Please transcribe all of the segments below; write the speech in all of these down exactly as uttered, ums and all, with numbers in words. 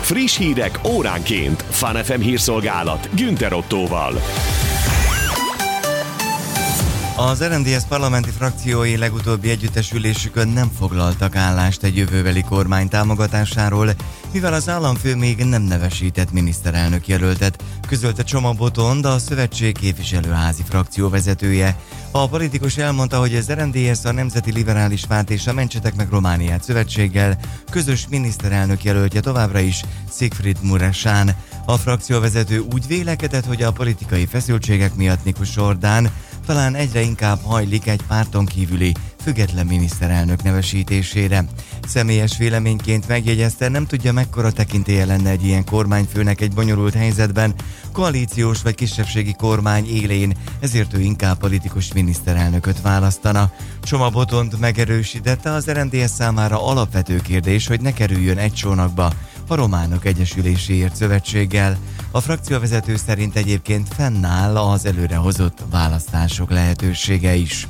Friss hírek óránként. Fun ef em hírszolgálat Günther Ottóval. Az er em dé es parlamenti frakciói legutóbbi együttesülésükön nem foglaltak állást egy jövőbeli kormány támogatásáról, mivel az államfő még nem nevesített miniszterelnök jelöltet, közölte Csoma Botond, a szövetség képviselőházi frakció vezetője. A politikus elmondta, hogy az er em dé es a Nemzeti Liberális Párt és a Mentsetek meg Romániát szövetséggel közös miniszterelnök jelöltje továbbra is Siegfried Mureșan. A frakcióvezető úgy vélekedett, hogy a politikai feszültségek miatt Nikus Orbán talán egyre inkább hajlik egy párton kívüli, független miniszterelnök nevesítésére. Személyes véleményként megjegyezte, nem tudja, mekkora tekintélye lenne egy ilyen kormányfőnek egy bonyolult helyzetben, koalíciós vagy kisebbségi kormány élén, ezért ő inkább politikus miniszterelnököt választana. Csoma Botond megerősítette, az er em dé es számára alapvető kérdés, hogy ne kerüljön egy csónakba a Románok Egyesüléséért szövetséggel. A frakcióvezető szerint egyébként fennáll az előrehozott választások lehetősége is.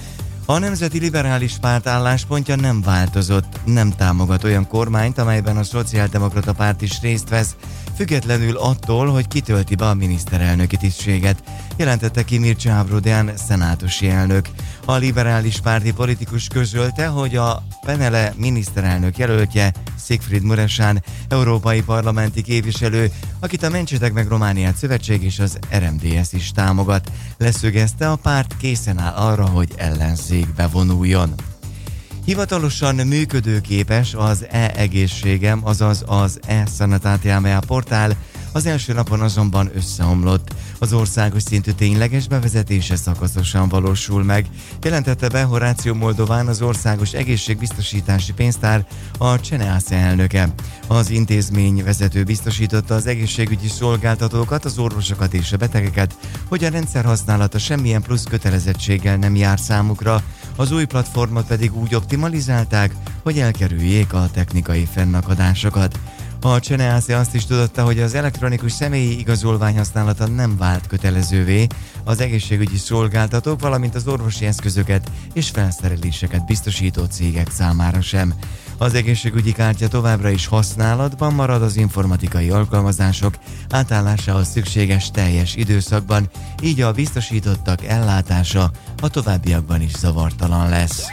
A Nemzeti Liberális Párt álláspontja nem változott, nem támogat olyan kormányt, amelyben a Szociáldemokrata Párt is részt vesz, függetlenül attól, hogy kitölti be a miniszterelnöki tisztséget, jelentette ki Mircea Ábrodean szenátusi elnök. A liberális párti politikus közölte, hogy a Penele miniszterelnök jelöltje Siegfried Mureșan, európai parlamenti képviselő, akit a Mentsetek meg Romániát szövetség és az er em dé es is támogat. Leszögezte, a párt készen áll arra, hogy ellenzékbe vonuljon. Hivatalosan működőképes az e-egészségem, azaz az e-Sanatátiámea portál, az első napon azonban összeomlott. Az országos szintű tényleges bevezetése szakaszosan valósul meg, jelentette be Horácio Moldován, az Országos Egészségbiztosítási Pénztár, a CENEASZE elnöke. Az intézmény vezető biztosította az egészségügyi szolgáltatókat, az orvosokat és a betegeket, hogy a rendszer használata semmilyen plusz kötelezettséggel nem jár számukra, az új platformot pedig úgy optimalizálták, hogy elkerüljék a technikai fennakadásokat. A CENEASZE azt is tudatta, hogy az elektronikus személyi igazolvány használata nem vált kötelezővé, az egészségügyi szolgáltatók, valamint az orvosi eszközöket és felszereléseket biztosító cégek számára sem. Az egészségügyi kártya továbbra is használatban marad az informatikai alkalmazások átállásához szükséges teljes időszakban, így a biztosítottak ellátása a továbbiakban is zavartalan lesz.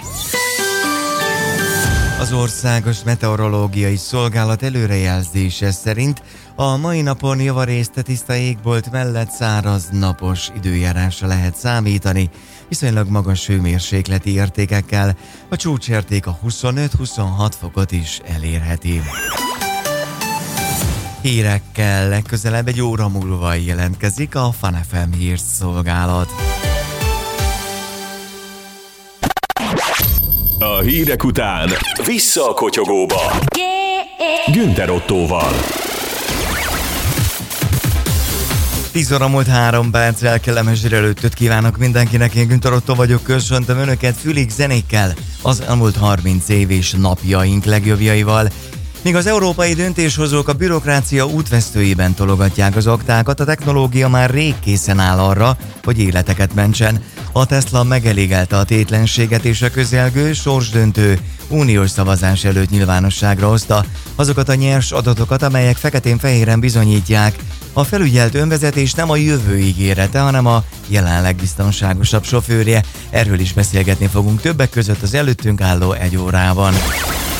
Az Országos Meteorológiai Szolgálat előrejelzése szerint a mai napon javarészt tiszta égbolt mellett száraz, napos időjárásra lehet számítani, viszonylag magas hőmérsékleti értékekkel, a csúcsérték a huszonöt-huszonhat fokot is elérheti. Hírekkel legközelebb egy óra múlva jelentkezik a Fun ef em hírszolgálat. A hírek után vissza a kotyogóba. Günther Ottóval. tíz óra múlt három perccel, kellemes délelőttöt kívánok mindenkinek, én Günther Ottó vagyok, köszöntöm Önöket fülig zenékkel, az elmúlt harminc év és napjaink legjobbjaival. Míg az európai döntéshozók a bürokrácia útvesztőiben tologatják az aktákat, a technológia már rég készen áll arra, hogy életeket mentsen. A Tesla megelégelte a tétlenséget és a közelgő, sorsdöntő uniós szavazás előtt nyilvánosságra hozta azokat a nyers adatokat, amelyek feketén-fehéren bizonyítják, a felügyelt önvezetés nem a jövő ígérete, hanem a jelenleg biztonságosabb sofőrje. Erről is beszélgetni fogunk többek között az előttünk álló egy órában.